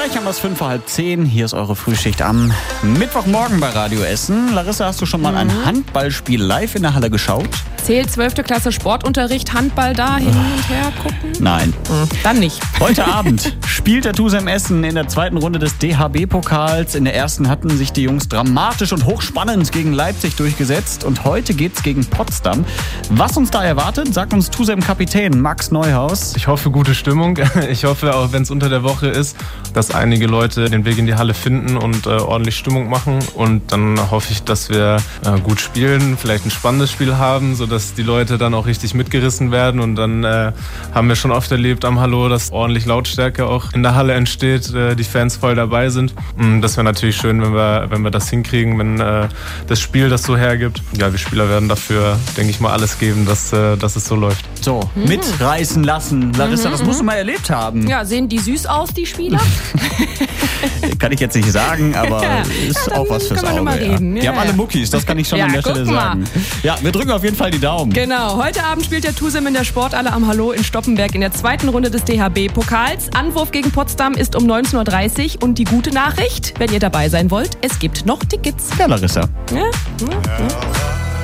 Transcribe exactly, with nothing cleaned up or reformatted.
Gleich haben wir es fünf vor halb zehn. Hier ist eure Frühschicht am Mittwochmorgen bei Radio Essen. Larissa, hast du schon mal mhm. ein Handballspiel live in der Halle geschaut? Zählt zwölfte Klasse Sportunterricht, Handball da hin und her gucken? Nein. Mhm. Dann nicht. Heute Abend spielt der TuSem Essen in der zweiten Runde des D H B-Pokals. In der ersten hatten sich die Jungs dramatisch und hochspannend gegen Leipzig durchgesetzt. Und heute geht's gegen Potsdam. Was uns da erwartet, sagt uns TuSem-Kapitän Max Neuhaus. Ich hoffe, gute Stimmung. Ich hoffe, auch wenn es unter der Woche ist, dass einige Leute den Weg in die Halle finden und äh, ordentlich Stimmung machen. Und dann hoffe ich, dass wir äh, gut spielen, vielleicht ein spannendes Spiel haben, sodass die Leute dann auch richtig mitgerissen werden. Und dann äh, haben wir schon oft erlebt am Hallo, dass ordentlich Lautstärke auch in der Halle entsteht, äh, die Fans voll dabei sind. Und das wäre natürlich schön, wenn wir, wenn wir das hinkriegen, wenn äh, das Spiel das so hergibt. Ja, wir Spieler werden dafür, denke ich mal, alles geben, dass, äh, dass es so läuft. So, mhm. mitreißen lassen. Larissa, mhm. das musst du mal erlebt haben. Ja, sehen die süß aus, die Spieler? Kann ich jetzt nicht sagen, aber ja. ist ja, auch was fürs Auge. Mal reden. Ja. Ja, die haben ja. alle Muckis, das kann ich schon ja, an der Stelle sagen. Ja, wir drücken auf jeden Fall die Daumen. Genau, heute Abend spielt der TuSem in der Sporthalle am Hallo in Stoppenberg in der zweiten Runde des D H B-Pokals. Anwurf gegen Potsdam ist um neunzehn Uhr dreißig und die gute Nachricht, wenn ihr dabei sein wollt, es gibt noch Tickets. Ja, Larissa. Ja, ja, ja.